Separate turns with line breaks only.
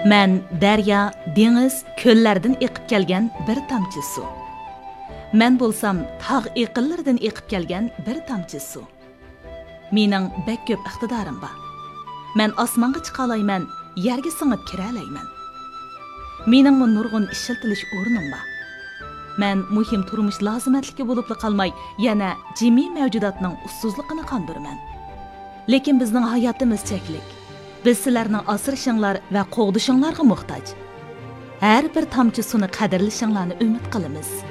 Mən dərya, deniz, köllərdən eqib gələn bir tamçı su. Mən bolsam tağ eqillərdən eqib gələn bir tamçı su. Mening bək köp iqtidarim var. Mən osmonga chiqa olayman, yerga singib kira olayman. Mening bu nurg'un ishiltilish o'rnim bor. Mən muhim turmush lozimatligi bo'lib qolmay, yana jimiy mavjudotning ussuzligini qondirman. Lekin bizning hayotimiz cheklik. Biz sizlarning asrashinglar va qo'g'dishinglarga muhtoj. Har bir tomchi suvni qadrlashinglarni umid qilamiz.